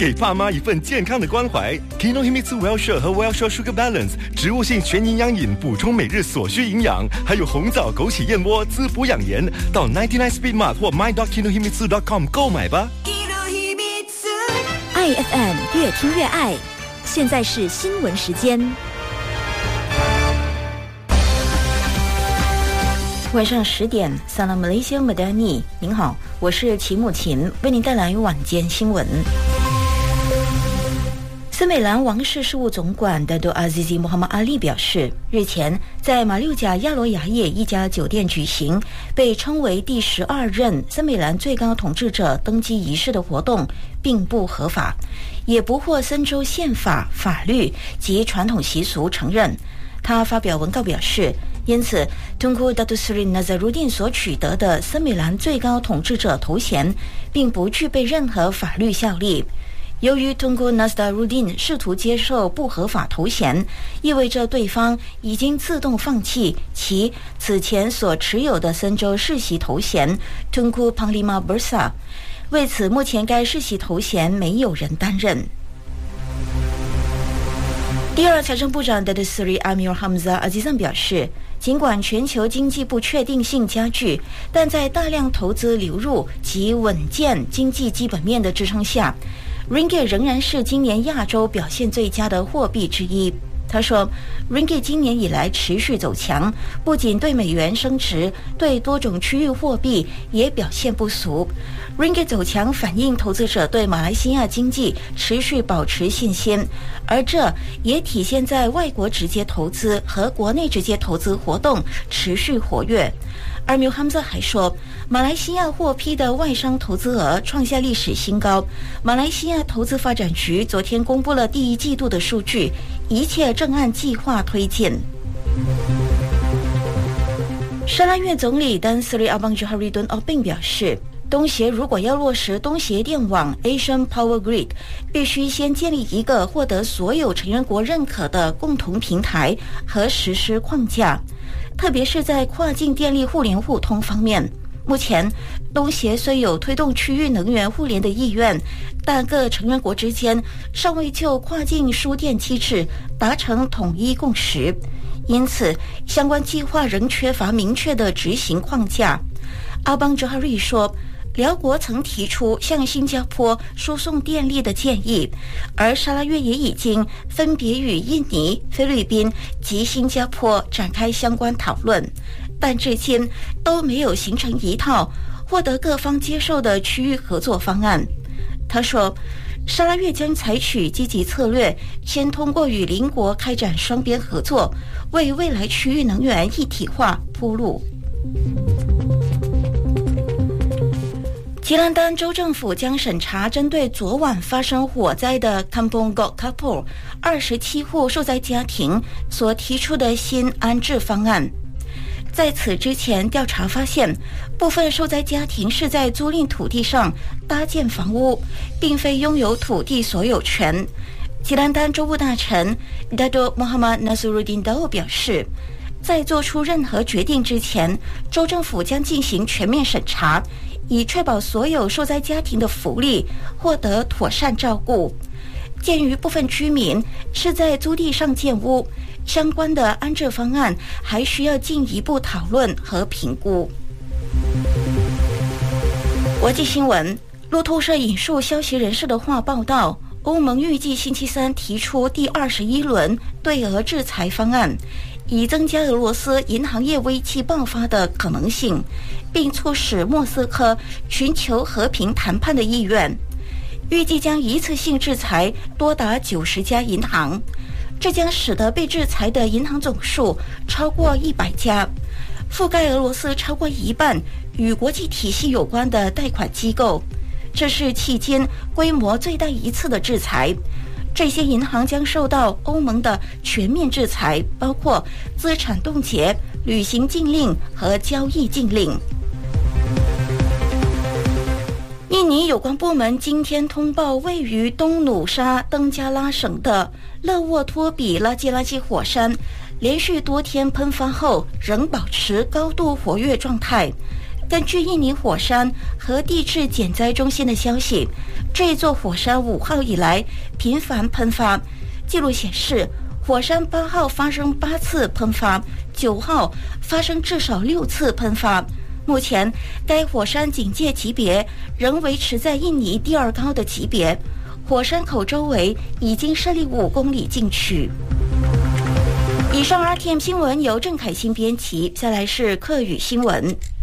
给爸妈一份健康的关怀。Kinohimitsu Well-Share 和 Well-Share Sugar Balance 植物性全营养饮，补充每日所需营养，还有红枣枸杞燕窝滋补养颜。到99 Speed Mart 或 my.kinohimitsu.com 购买吧。 爱 FM 越听越爱，现在是新闻时间。晚上10点 Salam Malaysia Madani， 您好，我是齐木琴，为您带来晚间新闻。斯美兰王室事务总管 Dato' Azizi Muhammad Ali 表示，日前在马六甲亚罗雅叶一家酒店举行被称为第12任斯美兰最高统治者登基仪式的活动并不合法，也不获森州宪法、法律及传统习俗承认。他发表文告表示，因此Tunku Datuk Seri Nazaruddin 所取得的斯美兰最高统治者头衔并不具备任何法律效力。由于Tunku Nazaruddin 试图接受不合法头衔，意味着对方已经自动放弃其此前所持有的森州世袭头衔 Tunku Panglima Besar。为此，目前该世袭头衔没有人担任。第二财政部长 Datuk Seri Amir Hamzah Azizan 表示，尽管全球经济不确定性加剧，但在大量投资流入及稳健经济基本面的支撑下， Ringgit 仍然是今年亚洲表现最佳的货币之一。他说 Ringgit 今年以来持续走强，不仅对美元升值，对多种区域货币也表现不俗。 Ringgit 走强反映投资者对马来西亚经济持续保持信心，而这也体现在外国直接投资和国内直接投资活动持续活跃。而Amir Hamzah还说，马来西亚获批的外商投资额创下历史新高。马来西亚投资发展局昨天公布了第1季度的数据，一切正按计划推进。沙拉越总理丹斯里阿邦吉哈瑞顿奥宾表示，东协如果要落实东协电网 Asian Power Grid， 必须先建立一个获得所有成员国认可的共同平台和实施框架，特别是在跨境电力互联互通方面。目前东协虽有推动区域能源互联的意愿，但各成员国之间尚未就跨境输电机制达成统一共识，因此相关计划仍缺乏明确的执行框架。阿邦吉哈瑞说，辽国曾提出向新加坡输送电力的建议，而沙拉越也已经分别与印尼、菲律宾及新加坡展开相关讨论，但至今都没有形成一套获得各方接受的区域合作方案。他说，沙拉越将采取积极策略，先通过与邻国开展双边合作，为未来区域能源一体化铺路。吉兰丹州政府将审查针对昨晚发生火灾的 Kampung Gok Kapur 27户受灾家庭所提出的新安置方案。在此之前，调查发现，部分受灾家庭是在租赁土地上搭建房屋，并非拥有土地所有权。吉兰丹州务大臣 Dato' Muhammad Nazaruddin Daud 表示，在做出任何决定之前，州政府将进行全面审查，以确保所有受灾家庭的福利获得妥善照顾。鉴于部分居民是在租地上建屋，相关的安置方案还需要进一步讨论和评估。国际新闻，路透社引述消息人士的话报道，欧盟预计星期三提出第21轮对俄制裁方案，以增加俄罗斯银行业危机爆发的可能性，并促使莫斯科寻求和平谈判的意愿。预计将一次性制裁多达90家银行，这将使得被制裁的银行总数超过100家，覆盖俄罗斯超过一半与国际体系有关的贷款机构。这是迄今规模最大一次的制裁。这些银行将受到欧盟的全面制裁，包括资产冻结、旅行禁令和交易禁令。印尼有关部门今天通报，位于东努沙登加拉省的勒沃托比拉基拉基火山连续多天喷发后仍保持高度活跃状态。 根据印尼火山和地质减灾中心的消息，这座火山5号以来频繁喷发，记录显示火山8号发生8次喷发，9号发生至少6次喷发。目前该火山警戒级别仍维持在印尼第2高的级别，火山口周围已经设立5公里禁区。以上 RTM 新闻由郑凯欣编辑，下来是客语新闻。